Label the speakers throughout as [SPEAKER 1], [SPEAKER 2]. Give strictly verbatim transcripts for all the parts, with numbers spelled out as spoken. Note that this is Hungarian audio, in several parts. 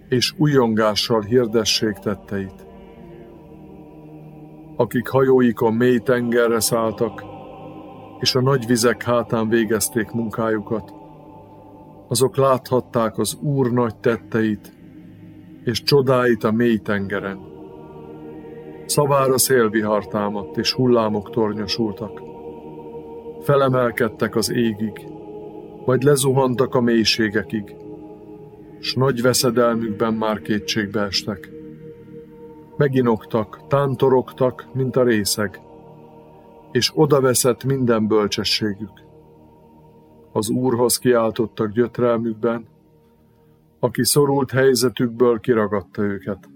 [SPEAKER 1] és ujjongással hirdessék tetteit. Akik hajóikon mély tengerre szálltak, és a nagy vizek hátán végezték munkájukat, azok láthatták az Úr nagy tetteit, és csodáit a mély tengeren. Szavára szélvihar támadt, és hullámok tornyosultak. Felemelkedtek az égig, majd lezuhantak a mélységekig, s nagy veszedelmükben már kétségbe estek. Meginoktak, tántorogtak, mint a részeg, és odaveszett minden bölcsességük. Az Úrhoz kiáltottak gyötrelmükben, aki szorult helyzetükből kiragadta őket.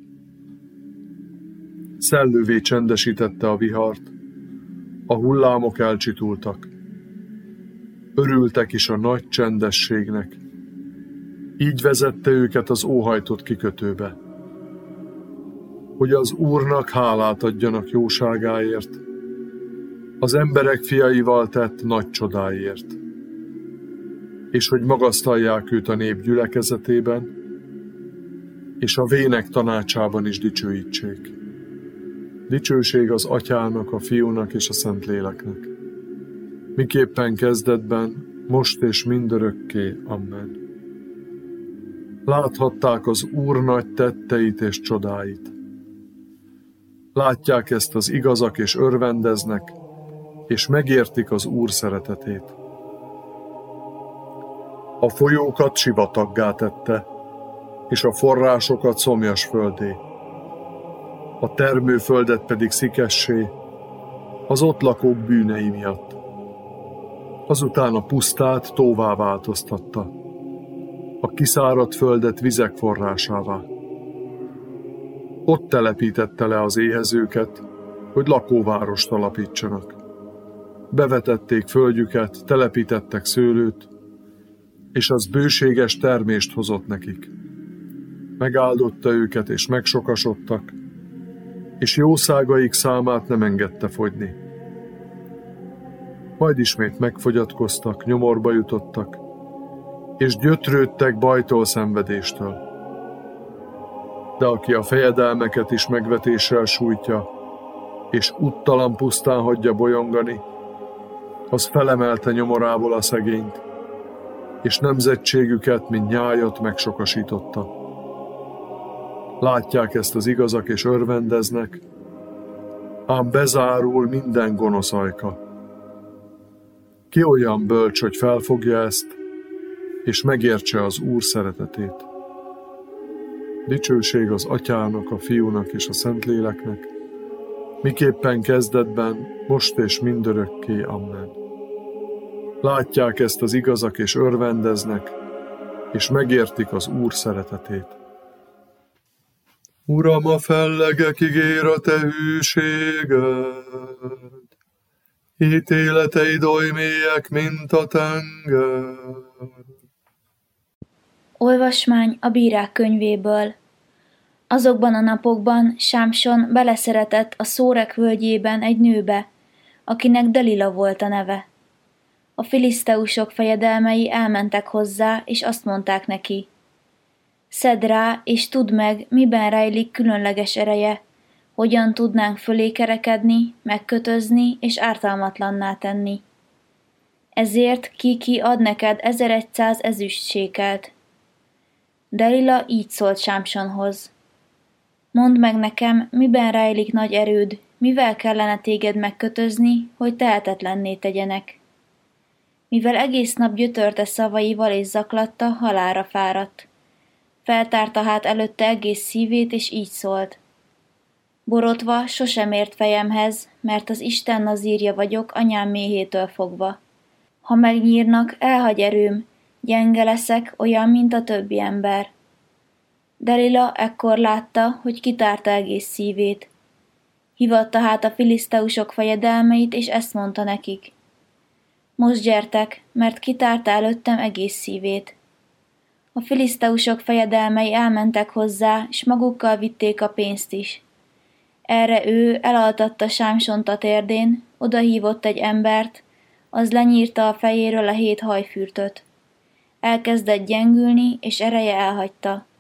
[SPEAKER 1] Szellővé csendesítette a vihart, a hullámok elcsitultak. Örültek is a nagy csendességnek. Így vezette őket az óhajtott kikötőbe, hogy az Úrnak hálát adjanak jóságáért, az emberek fiaival tett nagy csodáért, és hogy magasztalják őt a nép gyülekezetében, és a vének tanácsában is dicsőítsék. Dicsőség az Atyának, a Fiúnak és a Szentléleknek, miképpen kezdetben, most és mindörökké. Amen. Láthatták az Úr nagy tetteit és csodáit. Látják ezt az igazak és örvendeznek, és megértik az Úr szeretetét. A folyókat sivataggá tette, és a forrásokat szomjas földé. A termőföldet pedig szikessé, az ott lakók bűnei miatt. Azután a pusztát tóvá változtatta, a kiszáradt földet vizek forrásává. Ott telepítette le az éhezőket, hogy lakóvárost alapítsanak. Bevetették földjüket, telepítettek szőlőt, és az bőséges termést hozott nekik. Megáldotta őket, és megsokasodtak, és jószágaik számát nem engedte fogyni. Majd ismét megfogyatkoztak, nyomorba jutottak, és gyötrődtek bajtól, szenvedéstől. De aki a fejedelmeket is megvetéssel sújtja, és úttalan pusztán hagyja bolyongani, az felemelte nyomorából a szegényt, és nemzetségüket, mint nyájat megsokasította. Látják ezt az igazak, és örvendeznek, ám bezárul minden gonosz ajka. Ki olyan bölcs, hogy felfogja ezt, és megértse az Úr szeretetét. Dicsőség az Atyának, a Fiúnak és a Szentléleknek, miképpen kezdetben, most és mindörökké. Amen. Látják ezt az igazak, és örvendeznek, és megértik az Úr szeretetét. Uram, a fellegekig ér a te hűséged, ítéleteid oly mélyek, mint a tenger.
[SPEAKER 2] Olvasmány a Bírák könyvéből. Azokban a napokban Sámson beleszeretett a Szórek völgyében egy nőbe, akinek Delila volt a neve. A filiszteusok fejedelmei elmentek hozzá, és azt mondták neki: szedd rá, és tudd meg, miben rejlik különleges ereje, hogyan tudnánk fölé kerekedni, megkötözni és ártalmatlanná tenni. Ezért ki-ki ad neked ezeregyszáz ezüstsékelt. Delila így szólt Sámsonhoz: mondd meg nekem, miben rejlik nagy erőd, mivel kellene téged megkötözni, hogy tehetetlenné tegyenek. Mivel egész nap gyötörte szavaival és zaklatta, halálra fáradt. Feltárta hát előtte egész szívét, és így szólt: borotva sosem ért fejemhez, mert az Isten nazírja vagyok anyám méhétől fogva. Ha megnyírnak, elhagy erőm, gyenge leszek, olyan, mint a többi ember. Delila ekkor látta, hogy kitárta egész szívét. Hívatta hát a filiszteusok fejedelmeit, és ezt mondta nekik: most gyertek, mert kitárta előttem egész szívét. A filiszteusok fejedelmei elmentek hozzá, és magukkal vitték a pénzt is. Erre ő elaltatta Sámsont a térdén, odahívott egy embert, az lenyírta a fejéről a hét hajfürtöt. Elkezdett gyengülni, és ereje elhagyta.